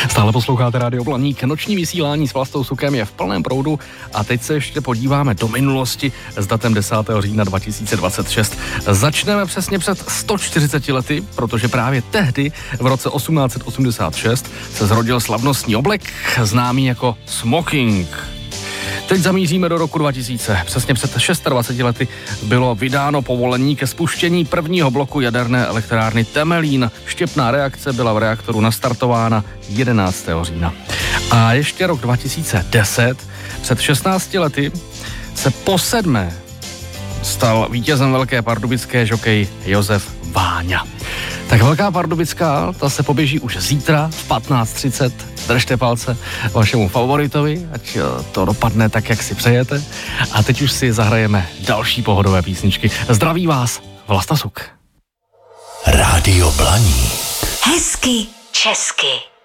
Stále posloucháte Rádio Blaník. Noční vysílání s Vlastou Sukem je v plném proudu a teď se ještě podíváme do minulosti s datem 10. října 2026. Začneme přesně před 140 lety, protože právě tehdy v roce 1886 se zrodil slavnostní oblek známý jako smoking. Teď zamíříme do roku 2000. Přesně před 26 lety bylo vydáno povolení ke spuštění prvního bloku jaderné elektrárny Temelín. Štěpná reakce byla v reaktoru nastartována 11. října. A ještě rok 2010. Před 16 lety se posedmé stal vítězem Velké pardubické žokej Josef Váňa. Tak Velká Pardubická, ta se poběží už zítra v 15:30. Držte palce vašemu favoritovi, ať to dopadne tak, jak si přejete. A teď už si zahrajeme další pohodové písničky. Zdraví vás Vlasta Suk. Rádio Blaník. Hezky česky.